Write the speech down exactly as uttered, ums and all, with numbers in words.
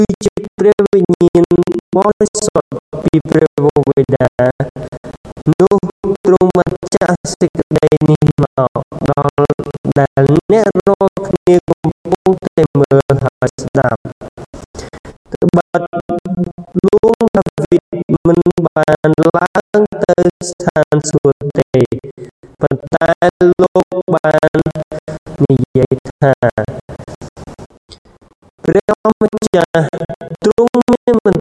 គឺជាព្រះវិញ្ញាណបរិសុទ្ធពីព្រះវរបិតានោះទ្រង់បានចាក់សេចក្តីនេះមកដល់ដែលអ្នករាល់គ្នាកំពុងតែមើលហើយស្ដាប់ត្បិតលោកដាវីតមិនបានឡើងទៅស្ថានសួគ៌ទេប៉ុន្តែលោកបាននិយាយថាព្រះម្ចាស់ទ្រង់មានបន្